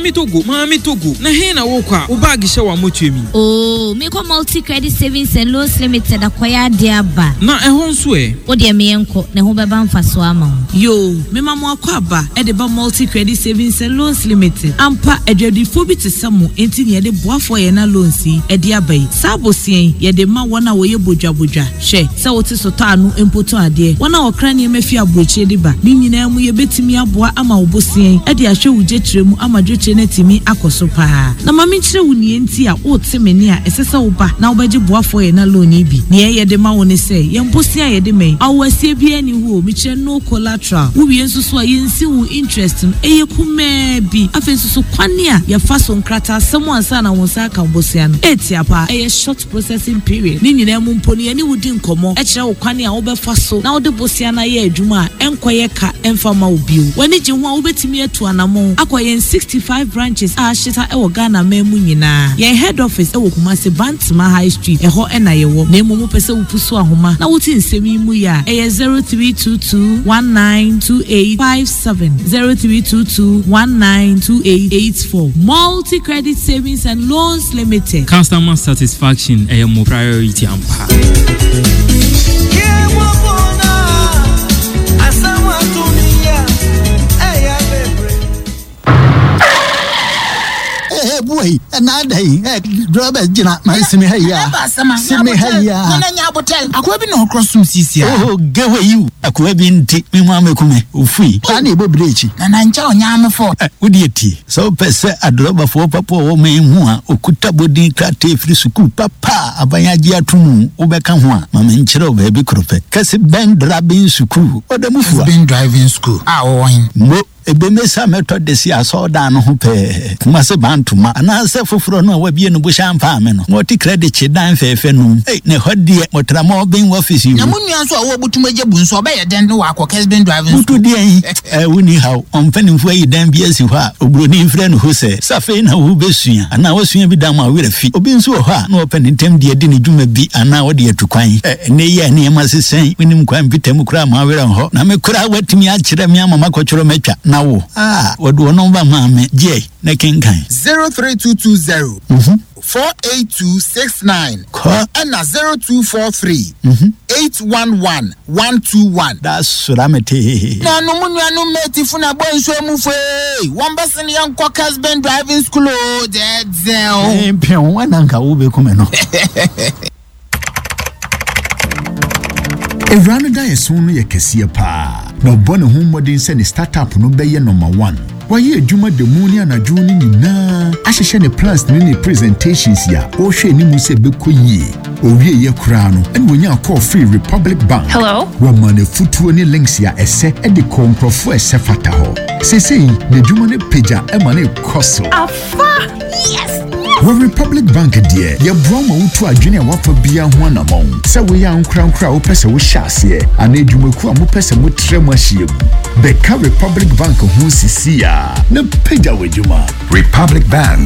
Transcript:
Mami Togo. Na he na wo kwa, wo bag hye wa motwemi. Oh, me ko Multi Credit Savings and Loans Limited akwaya dia ba. Na ehon so e. Wo de me enko, na ho beba mfaso ama. Yo, me mama akwa ba, e de ba Multi Credit Savings and Loans Limited. Ampa edwadifo bi te samu enti ne de boafo ye na loans yi e de abai. Sabosien ye de ma wona wo ye bodwabodwa. Hwe, se wo te so ta anu empoto ade. Wona okra ne mafi abrochie de ba. Ni nyina mu ye betimi aboa ama obosien. E de ahwe wujetremu ama dwotre na timi akoso pa. Na mami kire wo nie enti a wo te meni a esesa wo ba na wo beje boafo ye na loan yi bi. Ne ye de ma wo ne se, ye mposia ye de me. Awasie bi ani wo, mi kire no collateral. Wo bi ensusu a ye nsi wo interest no eye kume bi. Afensusu kwane a ye fa so nkrata asem ansa na wo sa ka bosia no. Etia pa eye short processing period. Ni nyina mu mponi ye ni wudi nkomo. E kire wo kwane a wo be fa so na wo de bosia na ye adwuma a enkoye ka emfa ma obiu. Wani je ho a wo betimi atu anamo. Akoye 65 branches a shita e wo Ghana memu nyina. Ye head office e wo Kumasi Bantima High Street. E ho e na ye wo. Na emu pese wo pusu ahoma. Na wo ti nsemi mu ya. Eye 0322192857 0322192884. Multi Credit Savings and Loans Limited. Customer satisfaction e mo priority ampa. Boy, another driver Jina, my semi here. Semi here. I could be no cross from Cisia. Oh, go away you. I could have been take me mamma come free. Pani Bobrechi. And I'm telling you, for would you tea? So, Pessa, a drop of 4 papa or me, or Kutabudi Crate free suku papa, Abayagia Tumu, Ubekamwa, Mamanchero, baby crope. Cassie Ben driving suku, or the move been driving school. Mo. Ebemesa method this year so down hope must bantuma and answer for no we be no busham famino multi credit dan fefenum ne hodie motramo bin office you namunya so a wobutu meje bunso be den no akokes bin driving to dey woni how on penimfo yi dan bi asi ho a obroni mfre no ho se safe na wo besua ana wasua bi dan ma were fi obi nso ho a na open ntem de di ne dwuma bi ana wo de atukwan ne ye ne masesen winim kwan bitem kura ma were ho na me kura watimi a kire me amama kwotworo matwa what do number mama J na kinkan 03220 48269 and 0243 811 121. That's Suramete. No meti funa boy so mu fe. One person young cockers been driving school dead zell. Pion one anka wo be come no. Evrano da yeso no yekesie pa. Na obone ho modern se ne startup no be ye number 1. Waye adwuma de mu ni anadwo ni nyina. Ahehye ne plans ne presentations ya. O hwe ni mu se bekoyie. Owie ye kura no. Ene wonya call free Republic Bank. Hello. Wamane futuo ni links ya ese e de kontrofo ese fata ho. Sesei ne adwuma ne pagya e ma ne koso. Afa. Yes. Well, Republic Bank dear, your Broma utu adwene wafa bia ho anamon. Se we ya nkra wo pese wo hyase, ana edwumaku amu pese mo tremu ahiemu. Beka Republic Bank ho sisi ya. Na pagya wedwuma. Republic Bank,